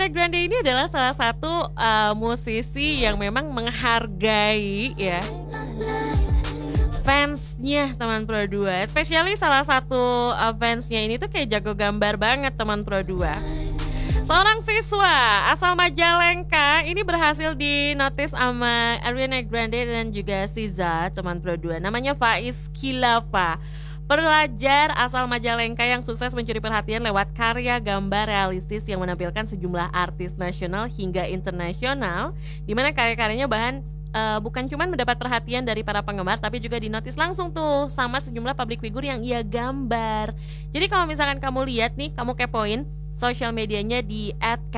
Ariana Grande ini adalah salah satu musisi yang memang menghargai ya fansnya teman Pro 2. Especially salah satu fansnya ini tuh kayak jago gambar banget teman Pro 2. Seorang siswa asal Majalengka ini berhasil dinotis sama Ariana Grande dan juga Siza teman Pro 2. Namanya Faiz Khilafa. Pelajar asal Majalengka yang sukses mencuri perhatian lewat karya gambar realistis yang menampilkan sejumlah artis nasional hingga internasional, di mana karya-karyanya bukan cuma mendapat perhatian dari para penggemar, tapi juga dinotis langsung tuh sama sejumlah public figure yang ia gambar. Jadi kalau misalkan kamu lihat nih, kamu kepoin sosial medianya di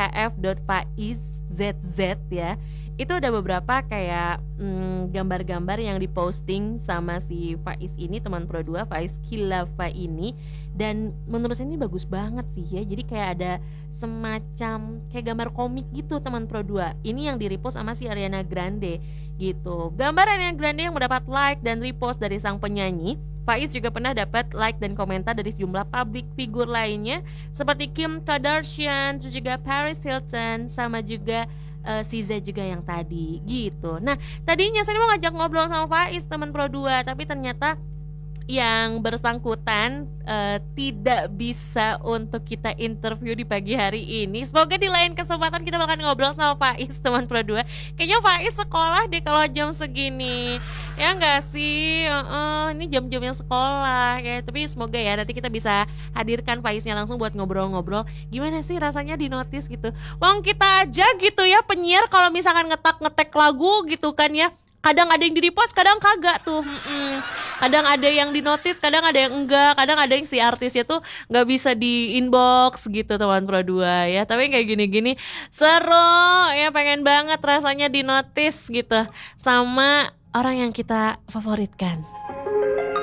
@kf.faizzz ya. Itu ada beberapa kayak gambar-gambar yang diposting sama si Faiz ini, teman Pro 2, Faiz Khilafa ini. Dan menurut saya ini bagus banget sih ya. Jadi kayak ada semacam kayak gambar komik gitu teman Pro 2. Ini yang di-repost sama si Ariana Grande gitu. Gambar Ariana Grande yang mendapat like dan repost dari sang penyanyi. Faiz juga pernah dapat like dan komentar dari sejumlah public figure lainnya seperti Kim Kardashian, terus juga Paris Hilton, sama juga Siza juga yang tadi gitu. Nah, tadinya saya mau ngajak ngobrol sama Faiz teman Pro 2, tapi ternyata yang bersangkutan tidak bisa untuk kita interview di pagi hari ini. Semoga di lain kesempatan kita bakal ngobrol sama Faiz teman Pro 2. Kayaknya Faiz sekolah deh kalau jam segini. Ya enggak sih? Ini jam-jamnya sekolah ya. Tapi semoga ya nanti kita bisa hadirkan Faiznya langsung buat ngobrol-ngobrol. Gimana sih rasanya di notice gitu. Wong kita aja gitu ya penyiar kalau misalkan ngetek lagu gitu kan ya. Kadang ada yang di-repost, kadang kagak tuh. Kadang ada yang di-notice, kadang ada yang enggak. Kadang ada yang si artisnya tuh gak bisa di-inbox gitu teman Pro 2 ya. Tapi kayak gini-gini seru ya, pengen banget rasanya di-notice gitu sama orang yang kita favoritkan.